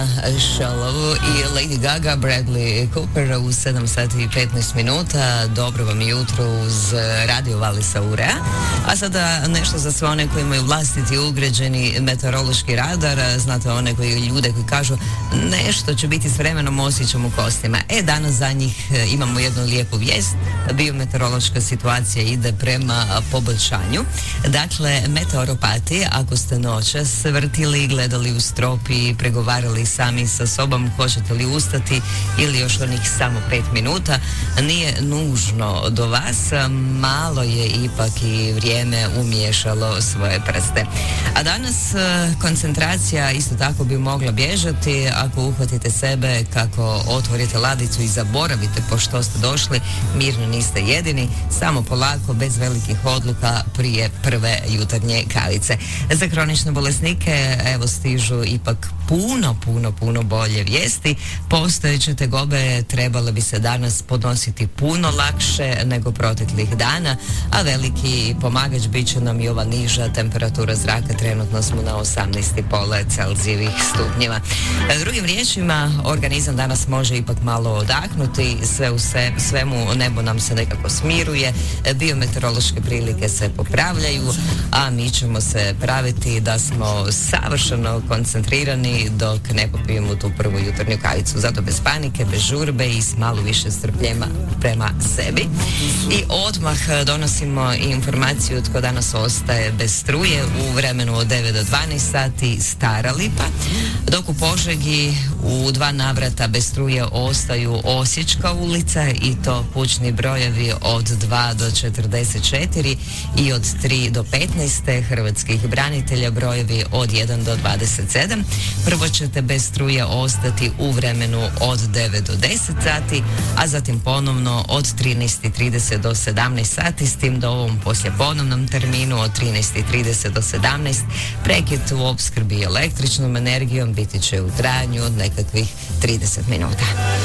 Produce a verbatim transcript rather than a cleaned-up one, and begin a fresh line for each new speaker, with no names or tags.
Shallow i Lady Gaga, Bradley Cooper u sedam sati i petnaest minuta. Dobro vam jutro uz Radio Valisa Urea. A sada nešto za sve one koji imaju vlastiti ugrađeni meteorološki radar. Znate, one koji ljude koji kažu nešto će biti s vremenom, osjećam u kostima. E, danas za njih imamo jednu lijepu vijest. Biometeorološka situacija ide prema poboljšanju. Dakle, meteoropati, ako ste noćas vrtili, gledali u strop i pregovarali sami sa sobom hoćete li ustati ili još onih samo pet minuta, nije nužno do vas, malo je ipak i vrijeme umiješalo svoje prste. A danas koncentracija isto tako bi mogla bježati ako uhvatite sebe kako otvorite ladicu i zaboravite po što ste došli, mirno niste jedini, samo polako, bez velikih odluka prije prve jutarnje kavice. Za kronične bolesnike evo stižu ipak puno, puno, puno bolje vijesti. Postojeće tegobe trebale bi se danas podnositi puno lakše nego proteklih dana, a veliki pomagač bit će nam i ova niža temperatura zraka. Trenutno smo na osamnaest i pol Celzijevih stupnjeva. Drugim riječima, organizam danas može ipak malo odahnuti, sve u se, svemu nebo nam se nekako smiruje, biometeorološke prilike se popravljaju, a mi ćemo se praviti da smo savršeno koncentrirani dok ne popijemo tu prvu jutarnju kavicu. Zato bez panike, bez žurbe i s malo više strpljenja prema sebi. I odmah donosimo informaciju tko danas ostaje bez struje u vremenu od devet do dvanaest sati Stara Lipa, dok u Požegi u dva navrata bez struje ostaju Osječka ulica i to kućni brojevi od dva do četrdeset četiri i od tri do petnaest, hrvatskih branitelja brojevi od jedan do dvadeset sedam. Prvo ćete bez struje ostati u vremenu od devet do deset sati, a zatim ponovno od trinaest i trideset do sedamnaest sati, s tim da u ovom poslijepodnevnom terminu od trinaest i trideset do sedamnaest prekid u opskrbi električnom energijom biti će u trajanju od nekakvih trideset minuta.